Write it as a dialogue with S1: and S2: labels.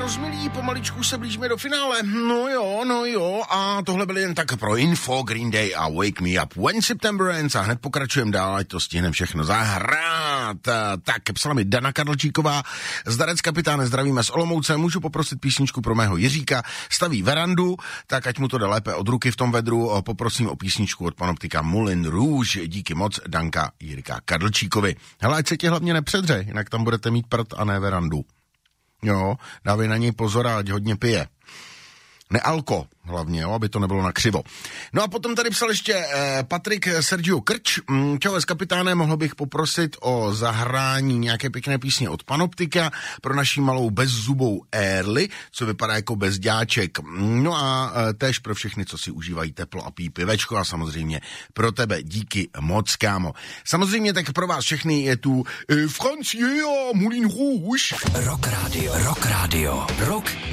S1: rozmilí, pomaličku se blížíme do finále. No jo, a tohle byl jen tak pro info, Green Day a Wake Me Up When September Ends a hned pokračujeme dál, ať to stihneme všechno zahrát. Tak, psala mi Dana Karlčíková, zdarec kapitáne, zdravíme z Olomouce, můžu poprosit písničku pro mého Jiříka, staví verandu, tak ať mu to jde lépe od ruky v tom vedru, poprosím o písničku od panoptika Moulin Rouge, díky moc, Danka Jirka Karlčíkovi. Hele, ať se tě hlavně nepředře, jinak tam budete mít prd a ne verandu. Jo, dávej na něj pozor, ať hodně pije. Nealko hlavně, jo, aby to nebylo na křivo. No a potom tady psal ještě Patrik Sergio Krč. Čau, s kapitánem, mohl bych poprosit o zahrání nějaké pěkné písně od Panoptika pro naši malou bezzubou Early, co vypadá jako bezďáček. No a též pro všechny, co si užívají teplo a pijí pivečko a samozřejmě pro tebe díky moc, kámo. Samozřejmě tak pro vás všechny je tu Francie a Moulin Rouge.
S2: Rock Radio. Rok